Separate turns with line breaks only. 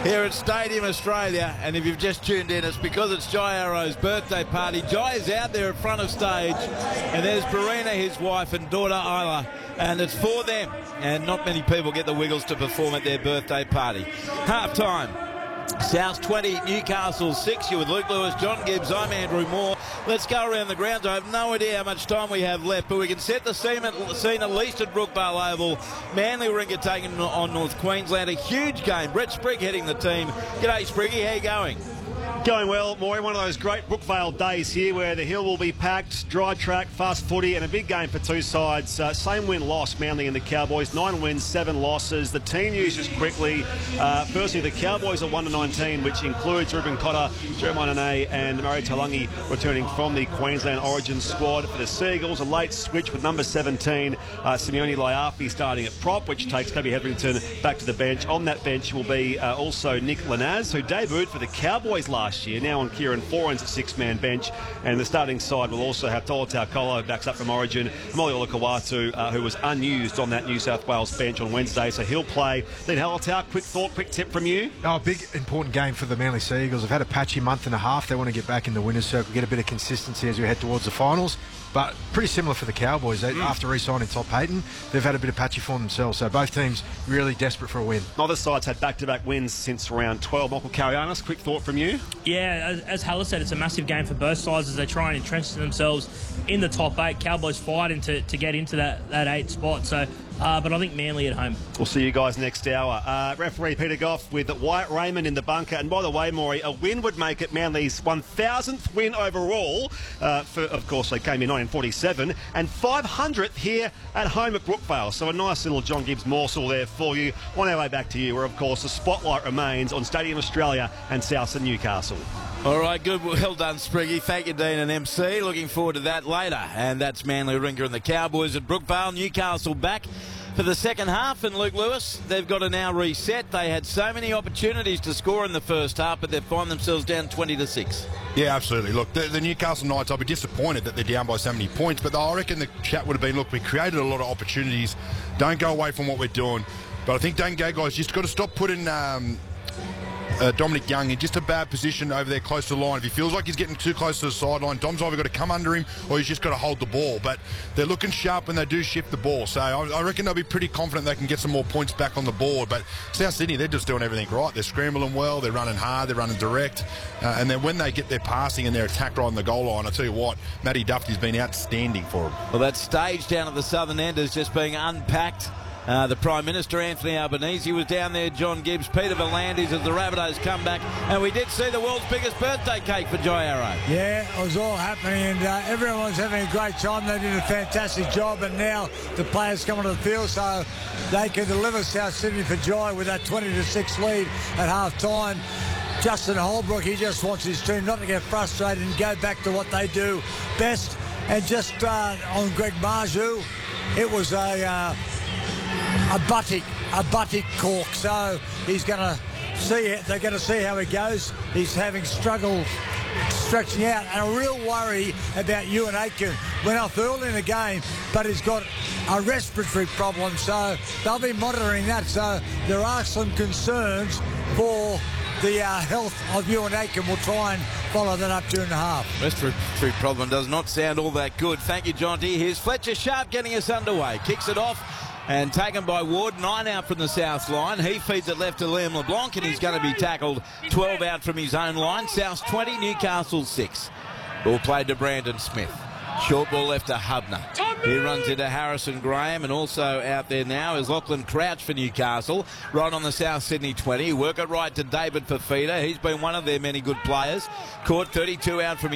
here at Stadium Australia, and if you've just tuned in, it's because it's Jai Arrow's birthday party. Jai is out there in front of stage, and there's Barina, his wife, and daughter Isla, and it's for them, and not many people get the Wiggles to perform at their birthday party. Half-time. South 20, Newcastle 6. You're with Luke Lewis, John Gibbs, I'm Andrew Moore. Let's go around the grounds. I have no idea how much time we have left, but we can set the scene at least at Brookvale Oval. Manly Ringer taking on North Queensland. A huge game. Brett Sprigg heading the team. G'day, Spriggy. How you going?
Going well, Maury. One of those great Brookvale days here where the hill will be packed, dry track, fast footy, and a big game for two sides. Same win-loss, Manly and the Cowboys. 9 wins, 7 losses. The team news just quickly. Firstly, the Cowboys are 1-19, which includes Ruben Cotter, Jeremiah Nene, and Murray Taulagi returning from the Queensland Origin squad. For the Seagulls, a late switch with number 17, Simeone Laiafi starting at prop, which takes Kobe Hetherington back to the bench. On that bench will be also Nick Lanaz, who debuted for the Cowboys last year, now on Kieran Foran's at 6-man bench, and the starting side will also have Tola Taukolo backs up from Origin, Molly Olakawatu, who was unused on that New South Wales bench on Wednesday, so he'll play. Then Hallertau, quick thought, quick tip from you?
Oh, big important game for the Manly Seagulls. They've had a patchy month and a half. They want to get back in the winner's circle, get a bit of consistency as we head towards the finals. But pretty similar for the Cowboys. After re-signing Todd Payton, they've had a bit of patchy form themselves. So both teams really desperate for a win.
Neither side's had back-to-back wins since round 12. Michael Karianis, quick thought from you?
Yeah, as Haller said, it's a massive game for both sides as they try and entrench themselves in the top 8. Cowboys fighting to get into that 8 spot. So, but I think Manly at home.
We'll see you guys next hour. Referee Peter Goff with Wyatt Raymond in the bunker. And by the way, Maury, a win would make it Manly's 1,000th win overall. Of course, they came in 1947. And 500th here at home at Brookvale. So a nice little John Gibbs morsel there for you. On our way back to you, where, of course, the spotlight remains on Stadium Australia and South and Newcastle.
All right, good. Well done, Spriggy. Thank you, Dean and MC. Looking forward to that later. And that's Manly Ringer and the Cowboys at Brookvale. Newcastle back for the second half. And Luke Lewis, they've got to now reset. They had so many opportunities to score in the first half, but they find themselves down 20-6.
Yeah, absolutely. Look, the Newcastle Knights, I'll be disappointed that they're down by so many points, but I reckon the chat would have been, look, we created a lot of opportunities. Don't go away from what we're doing. But I think don't go, guys. Just got to stop putting Dominic Young in just a bad position over there close to the line. If he feels like he's getting too close to the sideline, Dom's either got to come under him or he's just got to hold the ball. But they're looking sharp when they do shift the ball. So I reckon they'll be pretty confident they can get some more points back on the board. But South Sydney, they're just doing everything right. They're scrambling well, they're running hard, they're running direct. And then when they get their passing and their attack right on the goal line, I tell you what, Matty Duffy's been outstanding for them.
Well, that stage down at the southern end is just being unpacked. The Prime Minister, Anthony Albanese, was down there, John Gibbs, Peter V'landys as the Rabbitohs come back. And we did see the world's biggest birthday cake for Jai Arrow.
Yeah, it was all happening, and everyone's having a great time. They did a fantastic job, and now the players come onto the field so they can deliver South Sydney for Jai with that 20-6 lead at half-time. Justin Holbrook, he just wants his team not to get frustrated and go back to what they do best. And just on Greg Marju, it was a buttock cork, so he's going to see it. They're going to see how he goes. He's having struggle stretching out, and a real worry about Ewan Aitken. Went off early in the game, but he's got a respiratory problem, so they'll be monitoring that. So there are some concerns for the health of Ewan Aitken. We'll try and follow that up during the half.
Respiratory problem does not sound all that good. Thank you, Jonty. Here's Fletcher Sharp getting us underway. Kicks it off and taken by Ward. 9 out from the south line. He feeds it left to Liam LeBlanc, and he's going to be tackled 12 out from his own line. South 20, Newcastle 6. Ball played to Brandon Smith. Short ball left to Hubner. He runs into Harrison Graham, and also out there now is Lachlan Crouch for Newcastle, right on the South Sydney 20. Work it right to David Fafita. He's been one of their many good players. Caught 32 out from